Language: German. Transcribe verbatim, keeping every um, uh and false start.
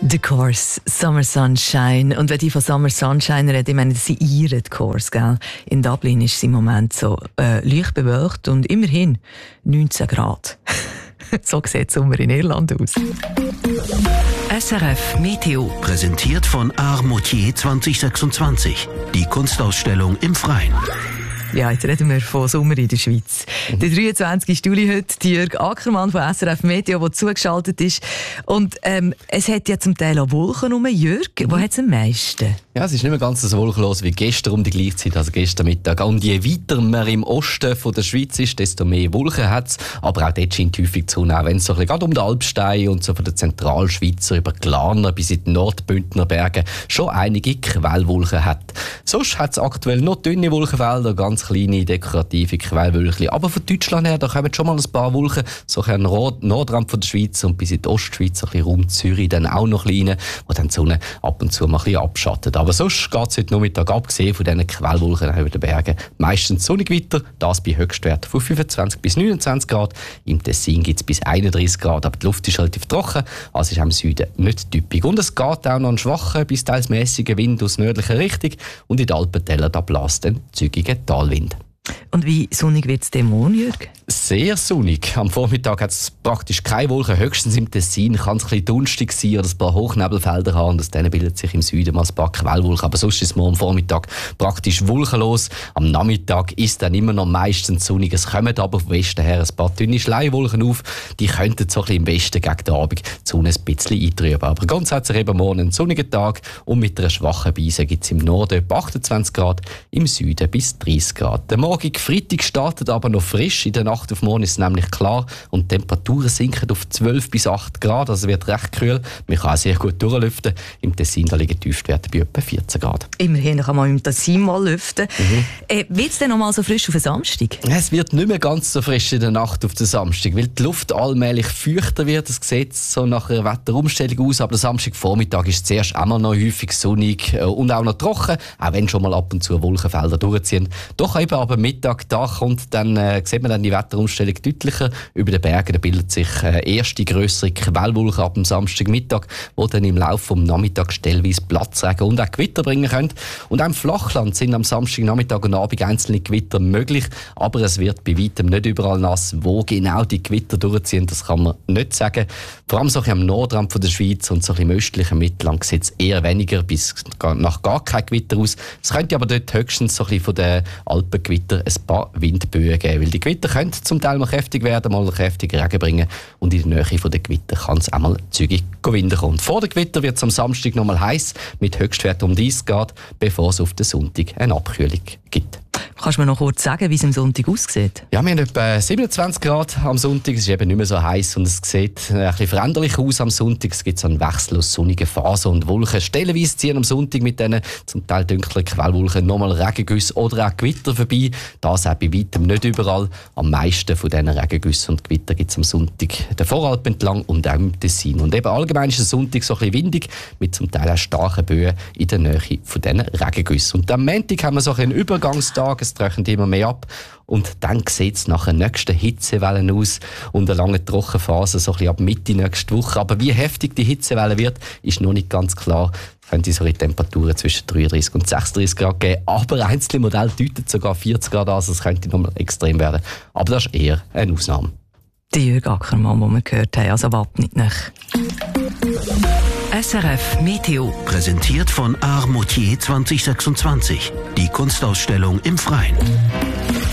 The Course, Summer Sunshine. Und wenn ich von Summer Sunshine rede, ich meine, sie ihren Course, gell? In Dublin ist es im Moment so äh, leicht bewölkt und immerhin neunzehn Grad. So sieht der Sommer in Irland aus. S R F Meteo. Präsentiert von Art Moutier zwanzig sechsundzwanzig. Die Kunstausstellung im Freien. Ja, jetzt reden wir von Sommer in der Schweiz. Der dreiundzwanzigsten Juli heute, Jörg Ackermann von S R F Meteo, der zugeschaltet ist. Und ähm, es hat ja zum Teil auch Wolken um. Jörg, mhm. Wo hat es am meisten? Ja, es ist nicht mehr ganz so wolkenlos wie gestern um die gleiche Zeit, also gestern Mittag. Und je weiter man im Osten von der Schweiz ist, desto mehr Wolken hat es. Aber auch dort scheint häufig die Sonne, auch wenn es so ein bisschen gerade um den Alpstein und so von der Zentralschweizer über Glarner bis in die Nordbündner Berge schon einige Quellwolken hat. Sonst hat es aktuell noch dünne Wolkenfelder, ganz kleine dekorative Quellwölkchen. Aber von Deutschland her, da kommen schon mal ein paar Wolken, so ein Nordrand von der Schweiz und bis in die Ostschweiz, ein bisschen rum Zürich dann auch noch kleine, wo dann die Sonne ab und zu mal ein bisschen abschattet. Aber sonst geht es heute Nachmittag, abgesehen von diesen Quellwolken über den Bergen, meistens sonnig weiter, das bei Höchstwert von fünfundzwanzig bis neunundzwanzig Grad. Im Tessin gibt es bis einunddreißig Grad, aber die Luft ist relativ trocken, also ist auch im Süden nicht typisch. Und es geht auch noch einen schwachen bis teils mäßigen Wind aus nördlicher Richtung und in den Alpentälern da bläst ein zügiger Talwind. Und wie sonnig wird es morgen, Jörg? Sehr sonnig. Am Vormittag hat es praktisch keine Wolken. Höchstens im Tessin kann es ein bisschen dunstig sein oder ein paar Hochnebelfelder haben. Und aus denen bildet sich im Süden mal ein paar Quellwolken. Aber sonst ist es morgen am Vormittag praktisch wolkenlos. Am Nachmittag ist dann immer noch meistens sonnig. Es kommen aber vom Westen her ein paar dünne Schleiwolken auf. Die könnten so ein bisschen im Westen gegen den Abend die Sonne ein bisschen eintrüben. Aber grundsätzlich eben morgen einen sonnigen Tag. Und mit einer schwachen Brise gibt es im Norden etwa achtundzwanzig Grad, im Süden bis dreißig Grad. Der morgige Freitag startet aber noch frisch. In der Nacht auf morgen ist es nämlich klar und die Temperaturen sinken auf zwölf bis acht Grad, also wird recht kühl. Man kann auch sehr gut durchlüften. Im Tessin da liegen die Tiefstwerte bei etwa vierzehn Grad. Immerhin kann man im Tessin mal lüften. Mhm. Äh, wird es denn noch mal so frisch auf den Samstag? Es wird nicht mehr ganz so frisch in der Nacht auf den Samstag, weil die Luft allmählich feuchter wird. Es sieht so nach einer Wetterumstellung aus, aber der Samstagvormittag ist zuerst einmal noch häufig sonnig und auch noch trocken, auch wenn schon mal ab und zu Wolkenfelder durchziehen. Doch eben aber Mittag, da kommt dann, äh, sieht man dann die Wetterumstellung deutlicher. Über den Bergen da bildet sich äh, erste grössere Quellwolken ab dem Samstagmittag, die dann im Laufe des Nachmittags stellweise Platzregen und auch Gewitter bringen können. Und auch im Flachland sind am Samstagnachmittag und Abend einzelne Gewitter möglich, aber es wird bei weitem nicht überall nass. Wo genau die Gewitter durchziehen, das kann man nicht sagen. Vor allem so am Nordrand von der Schweiz und so im östlichen Mittelland sieht es eher weniger bis nach gar kein Gewitter aus. Es könnte aber dort höchstens so ein von den Alpengewitter ein paar Windböen geben, weil die Gewitter können zum Teil mal kräftig werden, mal kräftig Regen bringen und in der Nähe der Gewitter kann es auch mal zügig Wind kommen. Vor der Gewitter wird es am Samstag noch mal heiß mit Höchstwerten um dreißig Grad, bevor es auf den Sonntag eine Abkühlung gibt. Kannst du mir noch kurz sagen, wie es am Sonntag aussieht? Ja, wir haben etwa siebenundzwanzig Grad am Sonntag. Es ist eben nicht mehr so heiß und es sieht ein bisschen veränderlich aus am Sonntag. Es gibt so einen Wechsel aus sonnigen Phasen und Wolken. Stellenweise ziehen am Sonntag mit diesen zum Teil dunklen Quellwolken nochmal Regengüsse oder auch Gewitter vorbei. Das auch bei weitem nicht überall. Am meisten von diesen Regengüssen und Gewitter gibt es am Sonntag den Voralp entlang und auch im Tessin. Und eben allgemein ist der Sonntag so ein bisschen windig mit zum Teil auch starken Böen in der Nähe von diesen Regengüssen. Und am Montag haben wir so einen Übergangstag. Es trocknet immer mehr ab und dann sieht es nach der nächsten Hitzewelle aus und eine lange Trockenphase so ein bisschen ab Mitte nächste Woche. Aber wie heftig die Hitzewelle wird, ist noch nicht ganz klar. Es könnte so Temperaturen zwischen dreiunddreißig und sechsunddreißig Grad geben, aber einzelne Modelle deuten sogar vierzig Grad an, also es könnte noch mal extrem werden. Aber das ist eher eine Ausnahme. Der Jörg Ackermann, den wir gehört haben, also wappnet nicht. S R F Meteo. Präsentiert von Art Moutier zwanzig sechsundzwanzig. Die Kunstausstellung im Freien.